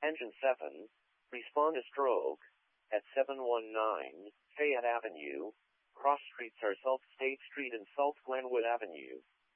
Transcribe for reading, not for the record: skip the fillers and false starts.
Engine 7, respond to stroke at 719 Fayette Avenue. Cross streets are South State Street and South Glenwood Avenue.